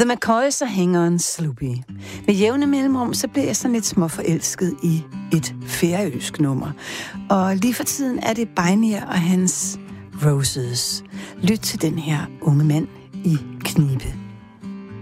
The McCoys og hængeren Sloopy. Med jævne mellemrum, så bliver jeg sådan lidt småforelsket i et færøsk nummer. Og lige for tiden er det Beinir og hans Roses. Lyt til den her unge mand i knibe.